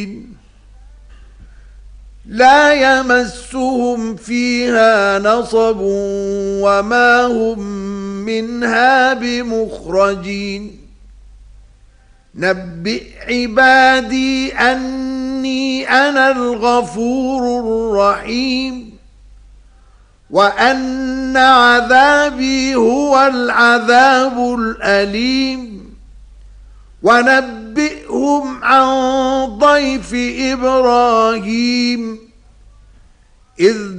لا يمسهم فيها نصب وما هم منها بمخرجين نبئ عبادي أني أنا الغفور الرحيم وأن عذابي هو العذاب الأليم ونبئهم عن ضيف إبراهيم إذ